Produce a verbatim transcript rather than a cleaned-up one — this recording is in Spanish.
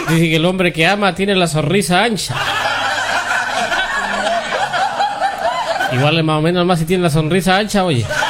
Dice que el hombre que ama tiene la sonrisa ancha. Igual es más o menos más si tiene la sonrisa ancha, oye.